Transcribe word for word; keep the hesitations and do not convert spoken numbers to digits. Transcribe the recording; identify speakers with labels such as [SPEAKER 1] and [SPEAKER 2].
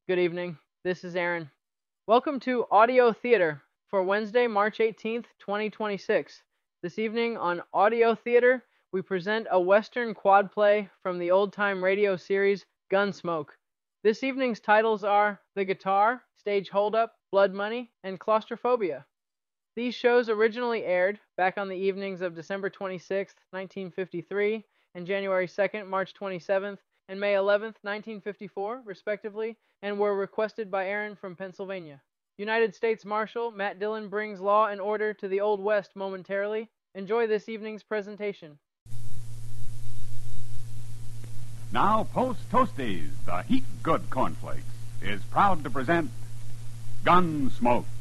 [SPEAKER 1] Good evening. This is Aaron. Welcome to Audio Theater for Wednesday, March eighteenth, twenty twenty-six. This evening on Audio Theater, we present a Western quad play from the old-time radio series Gunsmoke. This evening's titles are The Guitar, Stage Holdup, Blood Money, and Claustrophobia. These shows originally aired back on the evenings of December twenty-sixth, nineteen fifty-three, and January second, March twenty-seventh, and May eleventh, nineteen fifty-four, respectively, and were requested by Aaron from Pennsylvania. United States Marshal Matt Dillon brings law and order to the Old West momentarily. Enjoy this evening's presentation.
[SPEAKER 2] Now, Post Toasties, the heat good cornflakes, is proud to present Gunsmoke.